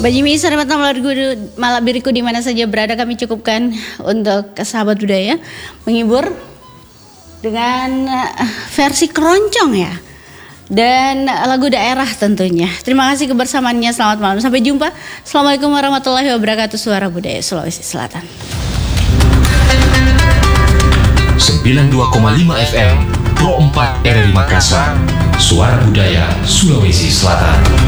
Jimmy, selamat malam diriku di mana saja berada, kami cukupkan untuk sahabat budaya menghibur dengan versi keroncong ya, dan lagu daerah tentunya. Terima kasih kebersamaannya, selamat malam, sampai jumpa. Assalamualaikum warahmatullahi wabarakatuh. Suara Budaya Sulawesi Selatan 92,5 FM Pro 4 RRI Makassar. Suara Budaya Sulawesi Selatan.